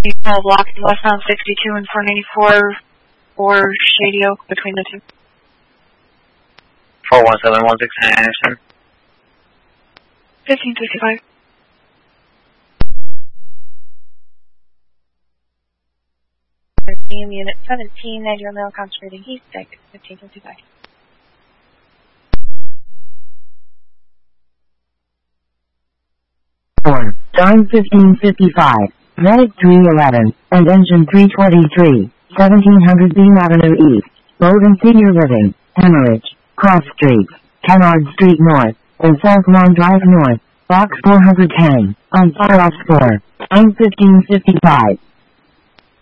block westbound 62 and 494 for Shady Oak between the two. 41716 Anderson. 1555. Unit 17, Niagara Mail concentrating east, deck 1555. Time 1555. Medic 311 and engine 323, 1700 Beam Avenue East, Golden Senior Living, Hemorrhage, Cross Street, Kennard Street North, and South Lawn Drive North, Box 410, on fire off score. Time 1555.